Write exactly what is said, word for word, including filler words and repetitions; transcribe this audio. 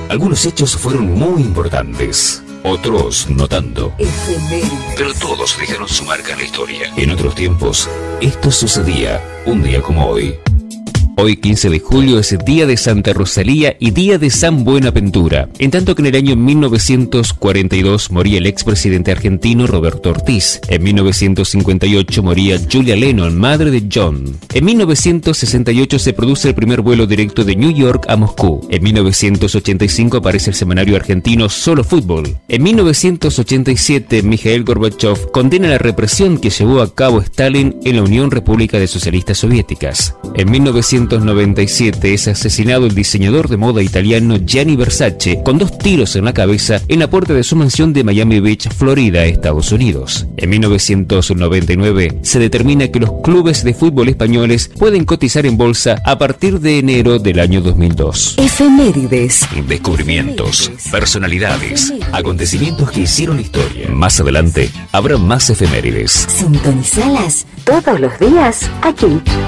Algunos hechos fueron muy importantes, otros no tanto. Efemérides. Pero todos dejaron su marca en la historia. En otros tiempos, esto sucedía un día como hoy. Hoy, quince de julio, es día de Santa Rosalía y día de San Buenaventura. En tanto que en el año mil novecientos cuarenta y dos moría el expresidente argentino Roberto Ortiz. En mil novecientos cincuenta y ocho moría Julia Lennon, madre de John. En mil novecientos sesenta y ocho se produce el primer vuelo directo de New York a Moscú. En mil novecientos ochenta y cinco aparece el semanario argentino Solo Fútbol. En mil novecientos ochenta y siete, Mikhail Gorbachev condena la represión que llevó a cabo Stalin en la Unión República de Socialistas Soviéticas. En mil novecientos noventa y siete es asesinado el diseñador de moda italiano Gianni Versace con dos tiros en la cabeza en la puerta de su mansión de Miami Beach, Florida, Estados Unidos. En mil novecientos noventa y nueve se determina que los clubes de fútbol españoles pueden cotizar en bolsa a partir de enero del año dos mil dos. Efemérides. Descubrimientos, Efemérides. personalidades, Efemérides. acontecimientos que hicieron historia. Más adelante habrá más efemérides. Sintonizalas todos los días aquí.